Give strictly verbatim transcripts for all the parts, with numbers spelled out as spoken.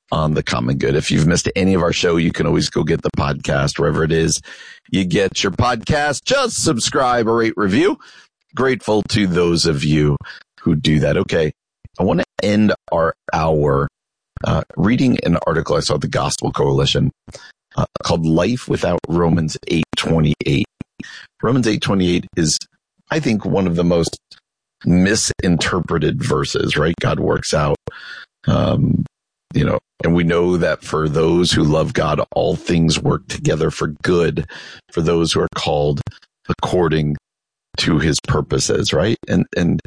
on the common good. If you've missed any of our show, you can always go get the podcast wherever it is you get your podcast. Just subscribe or rate, review. Grateful to those of you who do that. Okay, I want to end our hour uh, reading an article I saw at the Gospel Coalition uh, called Life Without Romans eight twenty-eight. Romans eight twenty-eight is, I think, one of the most misinterpreted verses, right? God works out, um, you know, and we know that for those who love God, all things work together for good, for those who are called according to his purposes, right? And, and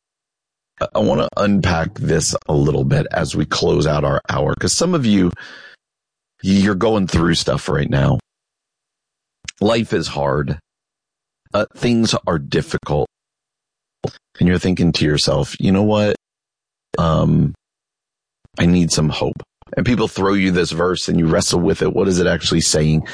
I want to unpack this a little bit as we close out our hour, because some of you, you're going through stuff right now. Life is hard. Uh, things are difficult. And you're thinking to yourself, you know what? Um, I need some hope. And people throw you this verse and you wrestle with it. What is it actually saying?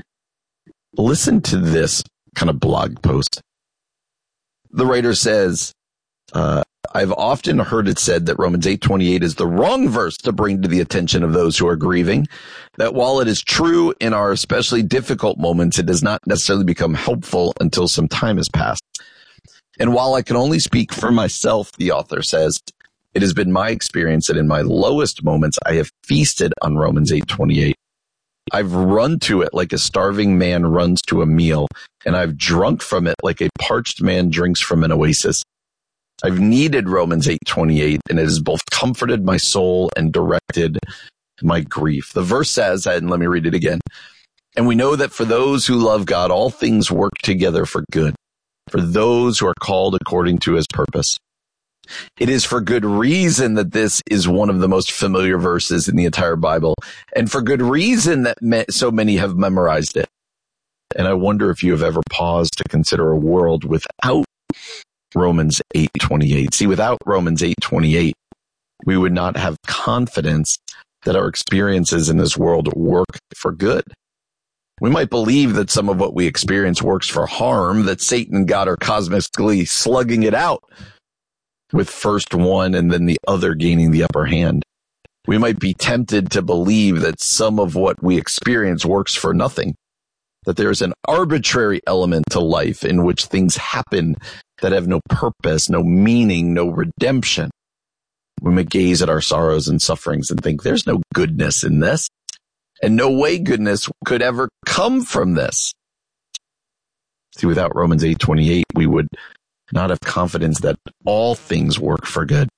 Listen to this kind of blog post. The writer says, uh, I've often heard it said that Romans eight twenty-eight is the wrong verse to bring to the attention of those who are grieving, that while it is true in our especially difficult moments, it does not necessarily become helpful until some time has passed. And while I can only speak for myself, the author says, it has been my experience that in my lowest moments, I have feasted on Romans eight twenty-eight. I've run to it like a starving man runs to a meal, and I've drunk from it like a parched man drinks from an oasis. I've needed Romans eight twenty-eight, and it has both comforted my soul and directed my grief. The verse says, and let me read it again, and we know that for those who love God, all things work together for good, for those who are called according to his purpose. It is for good reason that this is one of the most familiar verses in the entire Bible, and for good reason that me- so many have memorized it. And I wonder if you have ever paused to consider a world without Romans eight twenty-eight. See, without Romans eight twenty-eight, we would not have confidence that our experiences in this world work for good. We might believe that some of what we experience works for harm, that Satan and God are cosmically slugging it out, with first one and then the other gaining the upper hand. We might be tempted to believe that some of what we experience works for nothing, that there's an arbitrary element to life in which things happen that have no purpose, no meaning, no redemption. We may gaze at our sorrows and sufferings and think there's no goodness in this, and no way goodness could ever come from this. See, without Romans eight twenty-eight, we would not have confidence that all things work for good.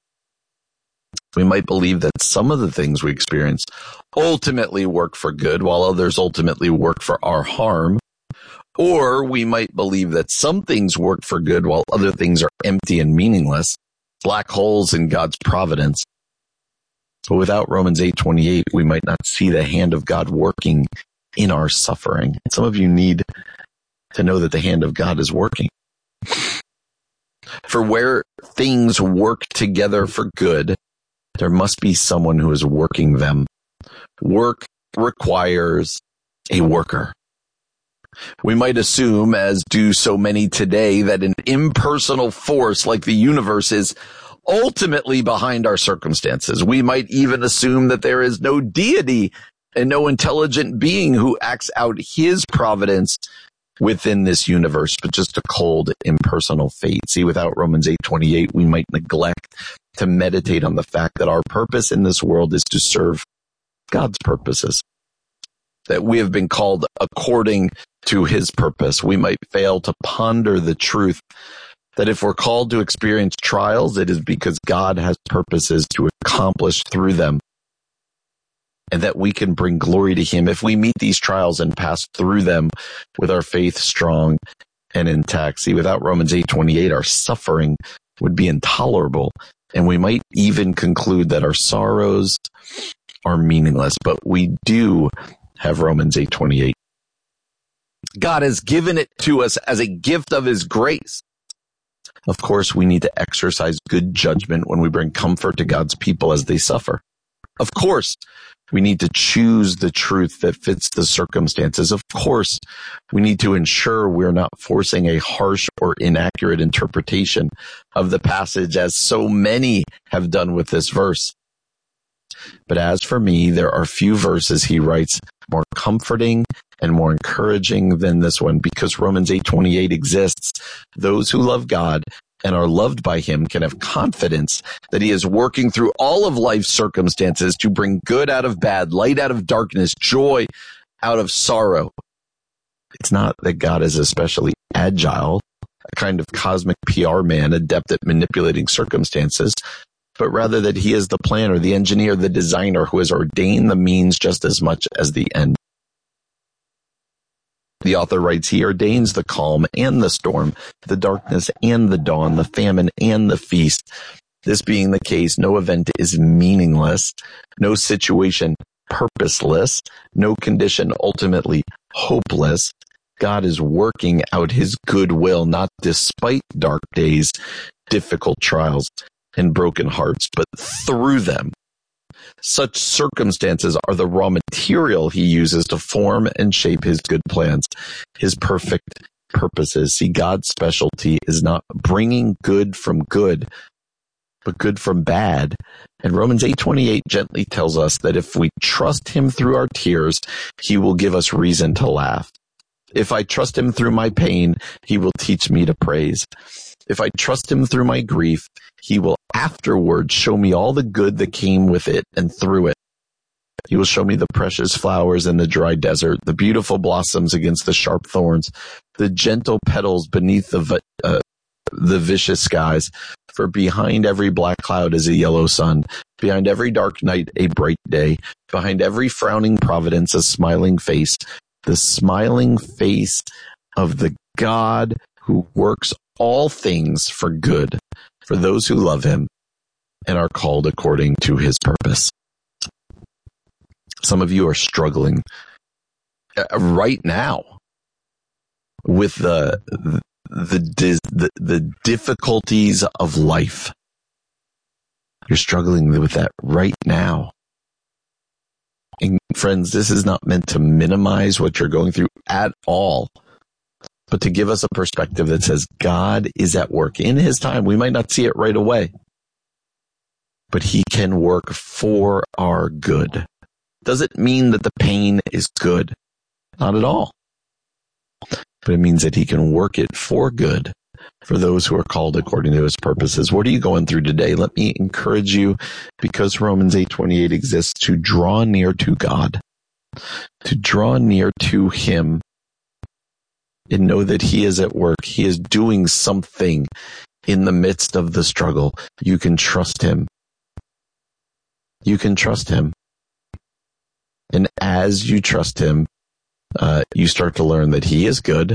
We might believe that some of the things we experience ultimately work for good, while others ultimately work for our harm. Or we might believe that some things work for good while other things are empty and meaningless, black holes in God's providence. But without Romans eight twenty-eight, we might not see the hand of God working in our suffering. And some of you need to know that the hand of God is working. For where things work together for good, there must be someone who is working them. Work requires a worker. We might assume, as do so many today, that an impersonal force like the universe is ultimately behind our circumstances. We might even assume that there is no deity and no intelligent being who acts out his providence within this universe, but just a cold, impersonal fate. See, without Romans eight twenty-eight, we might neglect to meditate on the fact that our purpose in this world is to serve God's purposes, that we have been called according to his purpose. We might fail to ponder the truth that if we're called to experience trials, it is because God has purposes to accomplish through them, and that we can bring glory to him if we meet these trials and pass through them with our faith strong and intact. See, without Romans eight twenty-eight, our suffering would be intolerable, and we might even conclude that our sorrows are meaningless. But we do have Romans eight twenty-eight. God has given it to us as a gift of his grace. Of course, we need to exercise good judgment when we bring comfort to God's people as they suffer. Of course, we need to choose the truth that fits the circumstances. Of course, we need to ensure we're not forcing a harsh or inaccurate interpretation of the passage, as so many have done with this verse. But as for me, there are few verses, he writes, more comforting and more encouraging than this one, because Romans eight twenty-eight exists. Those who love God and are loved by him can have confidence that he is working through all of life's circumstances to bring good out of bad, light out of darkness, joy out of sorrow. It's not that God is especially agile, a kind of cosmic P R man adept at manipulating circumstances, but rather that he is the planner, the engineer, the designer who has ordained the means just as much as the end. The author writes, he ordains the calm and the storm, the darkness and the dawn, the famine and the feast. This being the case, no event is meaningless, no situation purposeless, no condition ultimately hopeless. God is working out his good will, not despite dark days, difficult trials, and broken hearts, but through them. Such circumstances are the raw material he uses to form and shape his good plans, his perfect purposes. See, God's specialty is not bringing good from good, but good from bad. And Romans eight twenty-eight gently tells us that if we trust him through our tears, he will give us reason to laugh. If I trust him through my pain, he will teach me to praise. If I trust him through my grief, he will afterwards show me all the good that came with it and through it. He will show me the precious flowers in the dry desert, the beautiful blossoms against the sharp thorns, the gentle petals beneath the, uh, the vicious skies. For behind every black cloud is a yellow sun, behind every dark night a bright day, behind every frowning providence a smiling face, the smiling face of the God who works all things for good for those who love him and are called according to his purpose. Some of you are struggling right now with the the the, the difficulties of life. You're struggling with that right now. And friends, this is not meant to minimize what you're going through at all, but to give us a perspective that says God is at work in his time. We might not see it right away, but he can work for our good. Does it mean that the pain is good? Not at all. But it means that he can work it for good for those who are called according to his purposes. What are you going through today? Let me encourage you, because Romans eight twenty-eight exists, to draw near to God, to draw near to him, and know that he is at work. He is doing something in the midst of the struggle. You can trust him. You can trust him. And as you trust him, uh, you start to learn that he is good.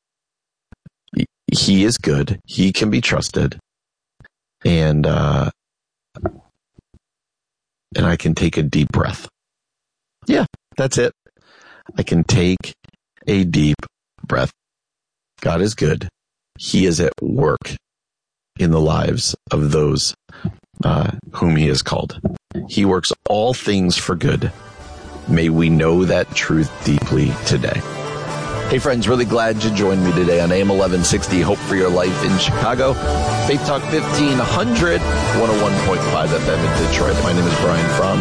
He is good. He can be trusted. And, uh, and I can take a deep breath. Yeah, that's it. I can take a deep breath. God is good. He is at work in the lives of those uh, whom he has called. He works all things for good. May we know that truth deeply today. Hey friends, really glad you joined me today on A M eleven sixty, Hope for Your Life in Chicago, Faith Talk fifteen hundred, one oh one point five F M in Detroit. My name is Brian Fromm.